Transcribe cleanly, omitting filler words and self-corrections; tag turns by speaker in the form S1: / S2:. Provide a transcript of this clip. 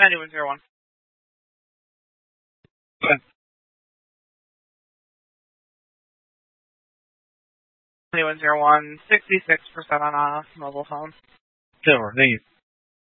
S1: 9101.
S2: Okay.
S1: 9101, 66% on mobile phone.
S2: Silver, thank you.